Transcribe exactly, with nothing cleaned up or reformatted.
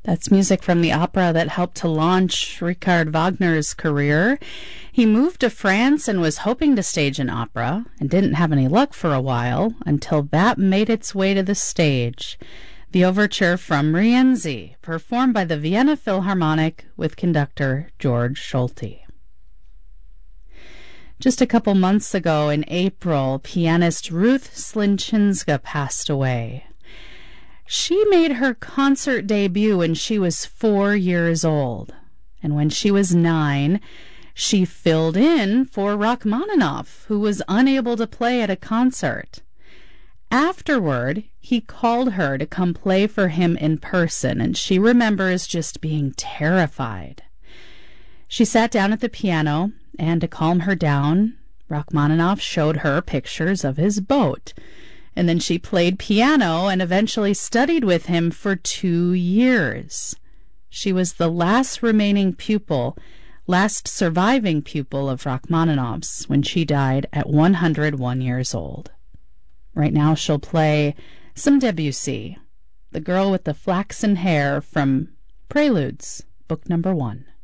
That's music from the opera that helped to launch Richard Wagner's career. He moved to France and was hoping to stage an opera, and didn't have any luck for a while until that made its way to the stage. The overture from Rienzi, performed by the Vienna Philharmonic with conductor George Solti. Just a couple months ago in April, pianist Ruth Slinchinska passed away. She made her concert debut when she was four years old, and when she was nine, she filled in for Rachmaninoff, who was unable to play at a concert. Afterward, he called her to come play for him in person, and she remembers just being terrified. She sat down at the piano, and to calm her down, Rachmaninoff showed her pictures of his boat. And then she played piano and eventually studied with him for two years. She was the last remaining pupil, last surviving pupil of Rachmaninoff's when she died at one hundred one years old. Right now she'll play some Debussy, The Girl with the Flaxen Hair from Preludes, book number one.